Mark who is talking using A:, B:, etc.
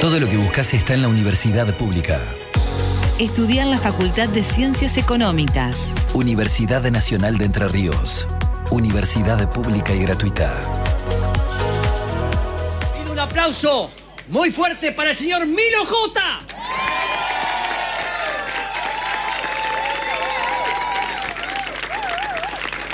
A: Todo lo que buscas está en la Universidad Pública.
B: Estudia en la Facultad de Ciencias Económicas.
A: Universidad Nacional de Entre Ríos. Universidad pública y gratuita.
C: Pido un aplauso muy fuerte para el señor Milo J.